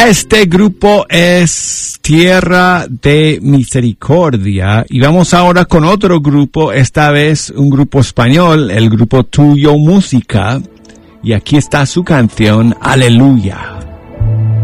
Este grupo es Tierra de Misericordia y vamos ahora con otro grupo, esta vez un grupo español, el grupo Tuyo Música, y aquí está su canción Aleluya.